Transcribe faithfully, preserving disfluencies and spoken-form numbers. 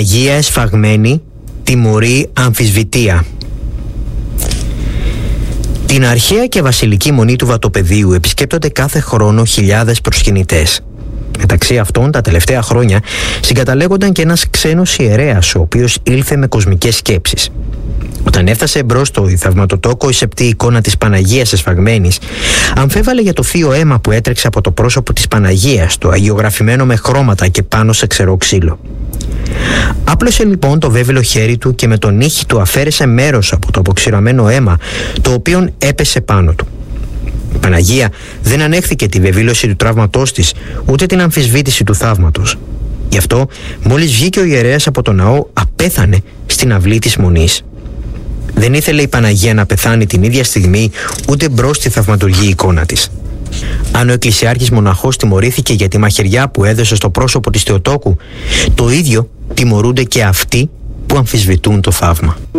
Παναγία εσφαγμένη τιμωρεί αμφισβητία. Την αρχαία και βασιλική μονή του Βατοπεδίου επισκέπτονται κάθε χρόνο χιλιάδες προσκυνητές. Μεταξύ αυτών, τα τελευταία χρόνια συγκαταλέγονταν και ένας ξένος ιερέας, ο οποίος ήλθε με κοσμικές σκέψεις. Όταν έφτασε μπρος στο θαυματοτόκο η σεπτή εικόνα της Παναγίας εσφαγμένης, αμφέβαλε για το θείο αίμα που έτρεξε από το πρόσωπο της Παναγίας, το αγιογραφημένο με χρώματα και πάνω σε ξερό ξύλο. Άπλωσε λοιπόν το βέβαιλο χέρι του και με τον νύχι του αφαίρεσε μέρος από το αποξηραμένο αίμα, το οποίο έπεσε πάνω του. Η Παναγία δεν ανέχθηκε τη βεβήλωση του τραύματός της, ούτε την αμφισβήτηση του θαύματος. Γι' αυτό, μόλις βγήκε ο ιερέας από το ναό, απέθανε στην αυλή της μονής. Δεν ήθελε η Παναγία να πεθάνει την ίδια στιγμή, ούτε μπρος στη θαυματουργή εικόνα της. Αν ο εκκλησιάρχης μοναχός τιμωρήθηκε για τη μαχαιριά που έδωσε στο πρόσωπο της Θεοτόκου, το ίδιο τιμωρούνται και αυτοί που αμφισβητούν το θαύμα.